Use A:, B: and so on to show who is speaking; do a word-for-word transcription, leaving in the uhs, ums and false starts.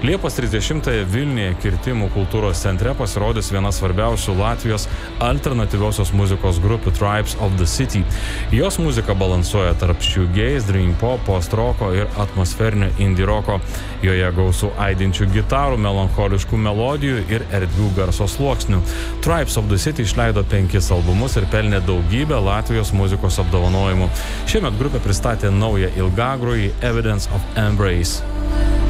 A: Liepos trisdešimtąją Vilniuje Kirtimų kultūros centre pasirodys viena svarbiausių Latvijos alternatyviosios muzikos grupių Tribes of the City. Jos muzika balansuoja tarp shoegaze, dream pop, post-roko ir atmosferinio indie roko. Joje gausų aidinčių gitarų, melancholiškų melodijų ir erdvių garso sluoksnių. Tribes of the City išleido penkis albumus ir pelnė daugybę Latvijos muzikos apdovanojimų. Šiemet grupė pristatė naują ilgagrojį Evidence of Embrace.